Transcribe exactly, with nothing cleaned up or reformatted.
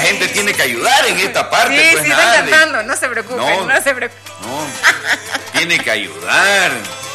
gente tiene que ayudar en esta parte. Sí, pues sí, nada está de- cantando, no se preocupen, No. no, se preocupen. No, tiene que ayudar.